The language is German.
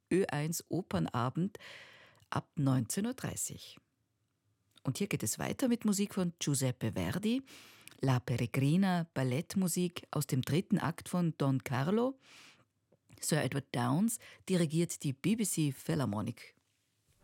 Ö1 Opernabend ab 19:30 Uhr. Und hier geht es weiter mit Musik von Giuseppe Verdi, La Peregrina, Ballettmusik aus dem 3. Akt von Don Carlo. Sir Edward Downes dirigiert die BBC Philharmonic.